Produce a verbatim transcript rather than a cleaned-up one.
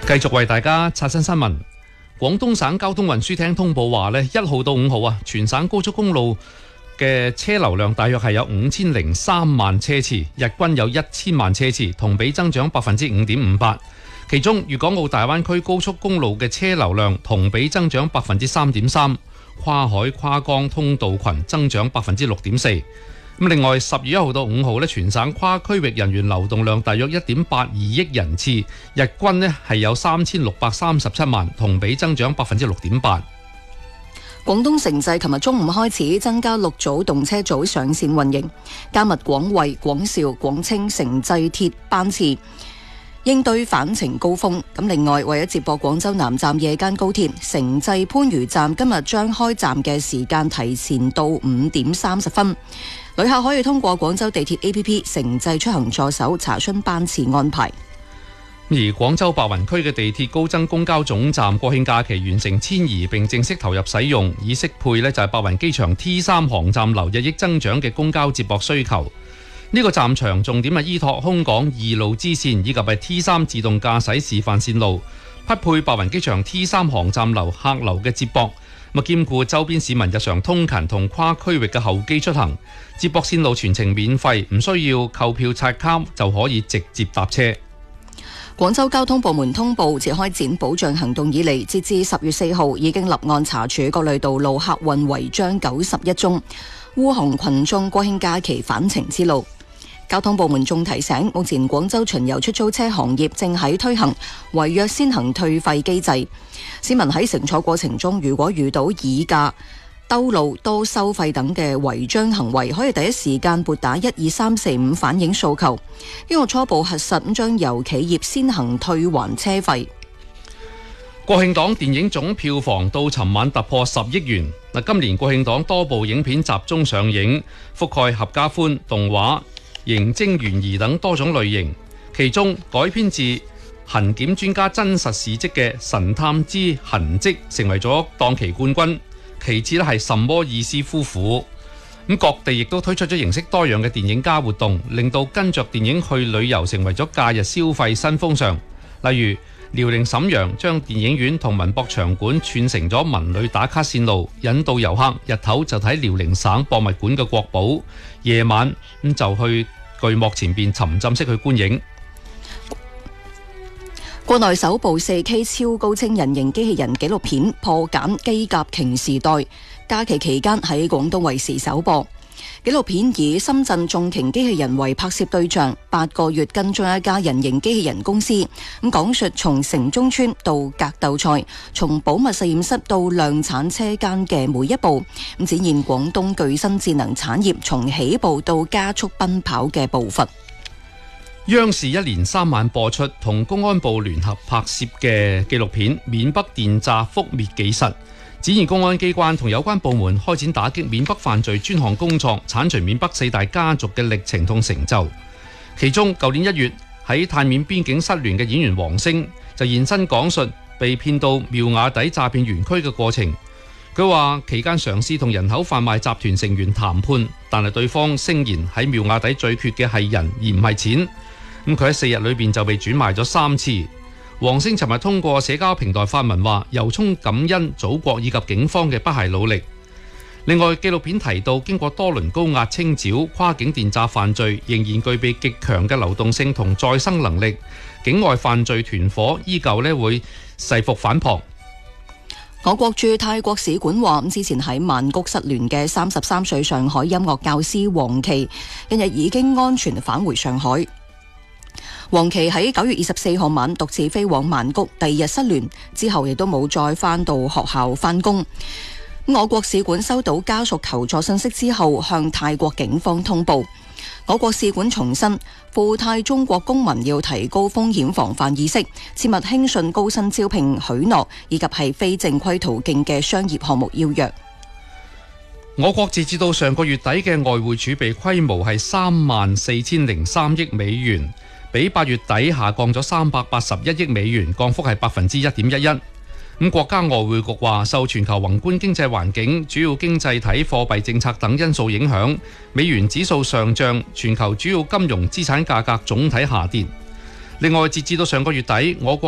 繼續為大家刷新新聞。廣東省交通運輸廳通報話呢，一號到五號啊，全省高速公路嘅車流量大約係有五千零三萬車次，日均有一千萬車次，同比增長百分之五點五八。其中，粵港澳大灣區高速公路嘅車流量同比增長百分之三點三，跨海跨江通道群增長百分之六點四。咁另外，十月一號到五號咧，全省跨區域人員流動量大約一點八二億人次，日均咧係有三千六百三十七萬，同比增長百分之六點八。 廣東城際琴日中午開始增加六組動車組上線運營，加密廣惠、廣肇、廣清城際鐵班次，應對返程高峰。咁另外，為咗接駁廣州南站夜間高鐵，城際番禺站今日將開站嘅時間提前到五點三十分。旅客可以通過廣州地鐵 A P P 城際出行助手查詢班次安排。 而廣州白雲區嘅地鐵高增公交總站國慶假期完成遷移並正式投入使用，以適配呢就係白雲機場 T 三航站樓日益增長嘅公交接駁需求。呢、這個站場重點係依託空港二路支線以及係 T 三自動駕駛示範線路，匹配白雲機場 T 三航站樓客流嘅接駁，兼顧周邊市民日常通勤同跨區域嘅候機出行。接駁線路全程免費，唔需要購票刷卡就可以直接搭車。 廣州交通部門通報，自開展保障行動以嚟，截至十月四號已經立案查處各類道路客運違章九十一宗，護航群眾國慶假期返程之路。交通部門仲提醒，目前廣州巡遊出租車行業正喺推行違約先行退費機制，市民喺乘坐過程中如果遇到議價、兜路、多收費等嘅違章行為，可以第一時間撥打一二三四五反映訴求。經過初步核實，咁將由企業先行退還車費。 國慶檔電影總票房到尋晚突破十億元。嗱，今年國慶檔多部影片集中上映，覆蓋合家歡、動畫、刑偵懸疑等多種類型。其中改編自痕檢專家真實事蹟嘅《神探之痕跡》成為咗檔期冠軍。其次咧係什麼意思夫婦。咁各地亦都推出咗形式多樣嘅電影加活動，令到跟着電影去旅遊成為咗假日消費新風尚。例如遼寧瀋陽將電影院同文博場館串成咗文旅打卡線路，引導遊客日頭就睇遼寧省博物館嘅國寶，夜晚咁就去巨幕前邊沉浸式去觀影。 國內首部 四K 超高清人形機器人紀錄片《破繭機甲鯨時代》假期期間喺廣東衛視首播。紀錄片以深圳重型機器人為拍攝對象，八個月跟蹤一家人形機器人公司，咁講述從城中村到格鬥賽，從保密實驗室到量產車間嘅每一步，咁展現廣東具新智能產業從起步到加速奔跑嘅步伐。 央視一連三晚播出同公安部聯合拍攝嘅紀錄片《緬北電詐覆滅紀實》，展現公安機關同有關部門開展打擊緬北犯罪專項工作，剷除緬北四大家族嘅歷程同成就。其中，舊年一月喺泰緬邊境失聯嘅演員黃星就現身講述被騙到妙瓦底詐騙園區嘅過程。佢話期間嘗試同人口販賣集團成員談判，但係對方聲言喺妙瓦底最缺嘅係人而唔係錢。咁佢喺四日裏邊就被轉賣咗三次。黃星尋日通過社交平台發文話，由衷感恩祖國以及警方嘅不懈努力。另外，紀錄片提到，經過多輪高壓清剿，跨境電詐犯罪仍然具備極強嘅流動性同再生能力，境外犯罪團伙依舊咧會誓復反撲。 我國駐泰國使館話，之前喺曼谷失聯嘅三十三歲上海音樂教師黃琦，近日已經安全返回上海。黃琦喺九月二十四號晚獨自飛往曼谷，第二日失聯，之後亦都冇再返到學校返工。我國使館收到家屬求助信息之後，向泰國警方通報。我國使館重申，赴泰中國公民要提高風險防範意識，切勿輕信高薪招聘許諾以及係非正規途徑嘅商業項目邀約。 我國截至到上個月底嘅外匯儲備規模係三萬四千零三億美元，比八月底下降咗三百八十一億美元，降幅係百分之一點一一。咁國家外匯局話，受全球宏觀經濟環境、主要經濟體貨幣政策等因素影響，美元指數上漲，全球主要金融資產價格總體下跌。另外，截至到上個月底，我國